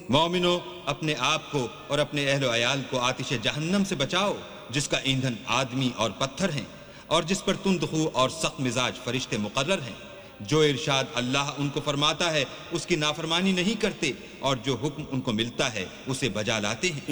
मोमिनो, अपने आप को और अपने अहल व अयाल को आतिश जहन्नम से बचाओ, जिसका ईंधन आदमी और पत्थर हैं, और जिस पर तुंदखू और सख्त मिजाज फरिश्ते मुकर्रर हैं। जो इरशाद अल्लाह उनको फरमाता है उसकी नाफरमानी नहीं करते, और जो हुक्म उनको मिलता है उसे बजा लाते हैं।